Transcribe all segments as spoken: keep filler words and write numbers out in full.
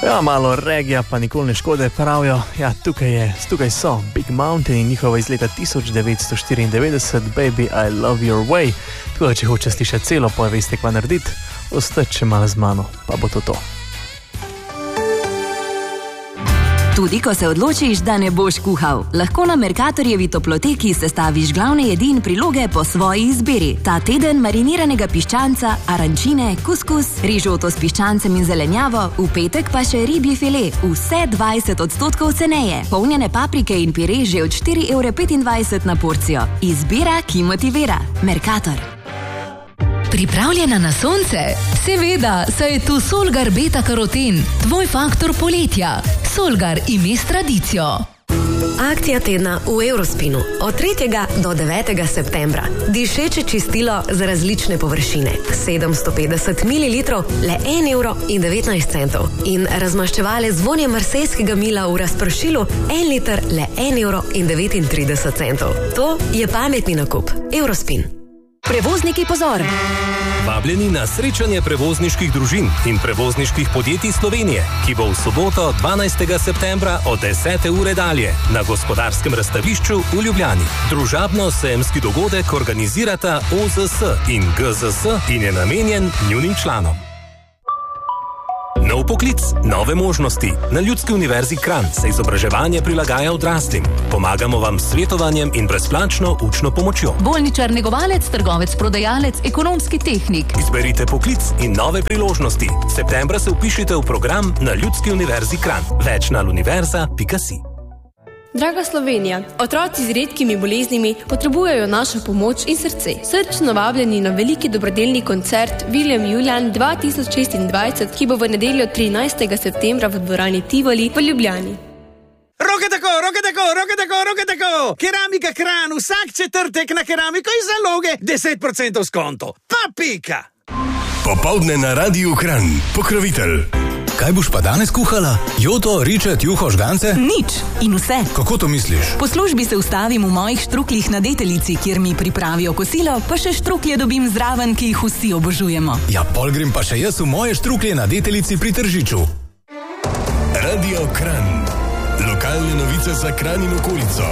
Ja, malo regija, pa nikoli ne škode, pravijo. Ja, tukaj, je, tukaj so Big Mountain in njihova iz leta tisoč devetsto štiriindevetdeset, Baby, I Love Your Way. Tako da, če hoče slišati celo, pa veste, kva narediti, ostati še malo z mano, pa bo to to. Tudi ko se odločiš, da ne boš kuhal, lahko na Mercatorjevi toploteki sestaviš glavne jedi in priloge po svoji izbiri. Ta teden mariniranega piščanca, arančine, kuskus, rižoto s piščancem in zelenjavo, v petek pa še ribji file, vse dvajset odstotkov ceneje. Polnjene paprike in pire že od štiri evre petindvajset na porcijo. Izbira, ki motivira. Mercator. Pripravljena na sonce? Seveda, saj je tu Solgar Beta Karoten, tvoj faktor poletja. Solgar ime s tradicijo. Akcija tedna v Eurospinu od tretjega do devetega septembra. Dišeče čistilo za različne površine. sedemsto petdeset mililitrov, le en evro in devetnajst centov. In razmaščevale z vonjem marsejskega mila v razpršilu, en liter, le en evro in devetintrideset centov. To je pametni nakup. Eurospin. Prevozniki, pozor! Vabljeni na srečanje prevozniških družin in prevozniških podjetij Slovenije, ki bo v soboto dvanajstega septembra od desete ure dalje na Gospodarskem razstavišču v Ljubljani. Družabno-sejemski dogodek organizirata O Z S in G Z S in je namenjen njunim članom. Nov poklic, nove možnosti. Na Ljudski univerzi Kranj se izobraževanje prilagaja odraslim. Pomagamo vam s svetovanjem in brezplačno učno pomočjo. Bolničar, negovalec, trgovec, prodajalec, ekonomski tehnik. Izberite poklic in nove priložnosti. Septembra se vpišite v program na Ljudski univerzi Kranj. Več na univerza pika si. Draga Slovenija, otroci z redkimi boleznimi potrebujejo našo pomoč in srce. Srčno vabljeni na veliki dobrodelni koncert William Julian dva tisoč šestindvajset, ki bo v nedeljo trinajstega septembra v dvorani Tivoli v Ljubljani. Roke tako, roke tako, roke tako, roke tako! Keramika Kranj, vsak četrtek na keramiko iz zaloge deset procentov skonto. Pa pika! Popoldne na Radiu Kranj, pokrovitelj. Kaj boš pa danes kuhala? Joto, ričet, juho, žgance? Nič in vse. Kako to misliš? Po službi se ustavim v mojih štruklih na Deteljici, kjer mi pripravijo kosilo, pa še štruklje dobim zraven, ki jih vsi obožujemo. Ja, pol grem pa še jaz v moje štruklje na Deteljici pri Tržiču. Radio Kranj. Lokalne novice za Kranj in okolico.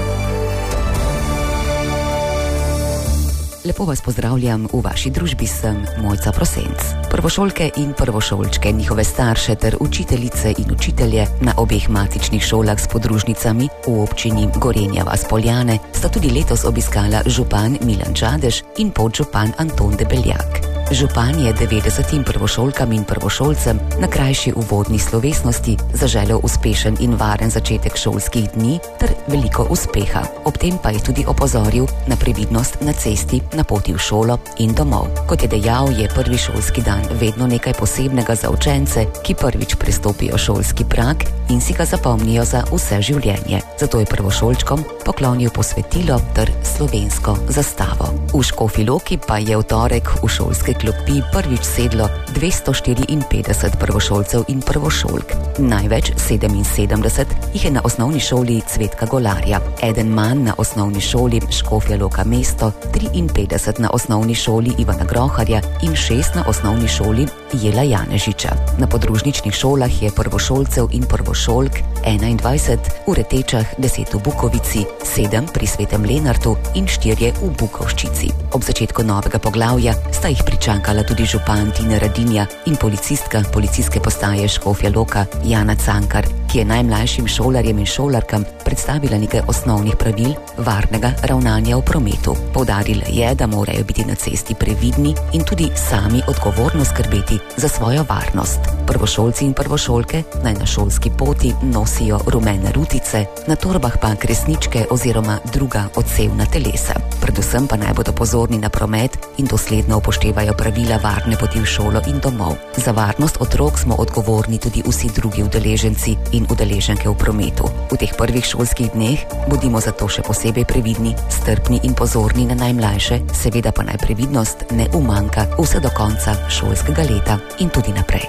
Lepo vas pozdravljam, v vaši družbi sem Mojca Prosenc. Prvošolke in prvošolčke, njihove starše ter učiteljice in učitelje na obeh matičnih šolah s podružnicami v občini Gorenja vas Poljane sta tudi letos obiskala župan Milan Čadež in podžupan Anton Debeljak. Župan je devetdesetim prvošolkam in prvošolcem na krajši uvodni slovesnosti zaželel uspešen in varen začetek šolskih dni ter veliko uspeha. Ob tem pa je tudi opozoril na previdnost na cesti na poti v šolo in domov. Kot je dejal, je prvi šolski dan vedno nekaj posebnega za učence, ki prvič prestopijo šolski prag in si ga zapomnijo za vse življenje. Zato je prvošolčkom poklonil posvetilo ter slovensko zastavo. V Škofji Loki pa je v torek v šolske klopi prvič sedlo dvesto štiriinpetdeset prvošolcev in prvošolk. Največ sedeminsedemdeset jih je na osnovni šoli Cvetka Golarja, eden manj na osnovni šoli Škofja Loka mesto, triinpetdeset na osnovni šoli Ivana Groharja in šest na osnovni šoli Jela Janežiča. Na podružničnih šolah je prvošolcev in prvošolk enaindvajset, v Retečah deset v Bukovici, sedem pri Svetem Lenartu in štirje v Bukovščici. Ob začetku novega poglavja sta jih pričakala tudi župan Tina Radinja in policistka policijske postaje Škofja Loka Jana Cankar, ki je najmlajšim šolarjem in šolarkam predstavila nekaj osnovnih pravil varnega ravnanja v prometu. Poudarila je, da morajo biti na cesti previdni in tudi sami odgovorno skrbeti za svojo varnost. Prvošolci in prvošolke naj na šolski poti nosijo rumene rutice, na torbah pa kresničke oziroma druga odsevna telesa. Predvsem pa naj bodo pozorni na promet in dosledno upoštevajo pravila varne poti v šolo in domov. Za varnost otrok smo odgovorni tudi vsi drugi udeleženci in udeleženke v prometu. V teh prvih šolskih dneh bodimo zato še posebej previdni, strpni in pozorni na najmlajše, seveda pa naj previdnost ne umanjka vse do konca šolskega leta in tudi naprej.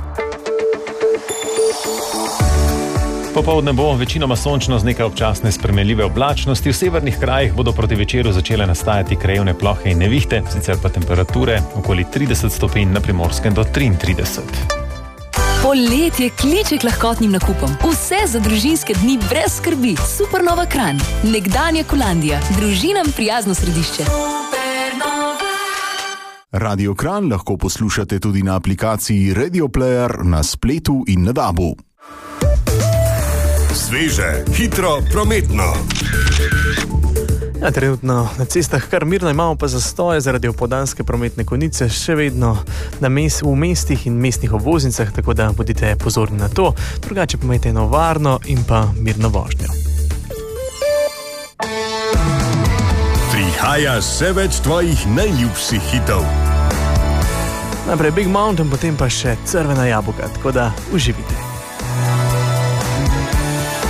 Popoldne bo večinoma sončno z nekaj občasne spremenljive oblačnosti. V severnih krajih bodo proti večeru začele nastajati krajevne plohe in nevihte, sicer pa temperature okoli trideset stopinj, na Primorskem do triintrideset. Poletje kliče k lahkotnim nakupom. Vse za družinske dni brez skrbi. Supernova Kranj. Nekdanja Kolandija. Družinam prijazno središče. Radio Kranj lahko poslušate tudi na aplikaciji Radio Player na spletu in na dabu. Sveže, hitro, prometno. Ja, trenutno na cestah kar mirno, imamo pa zastoje zaradi opoldanske prometne konice še vedno na mes, v mestih in mestnih obvoznicah, tako da bodite pozorni na to, drugače pa imejte eno varno in pa mirno vožnjo. Prihaja še več tvojih najljubših hitov. Najprej Big Mountain, potem pa še Crvena jabolka, tako da uživite.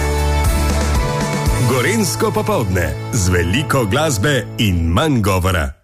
Gorenjsko popoldne z veliko glasbe in manj govora.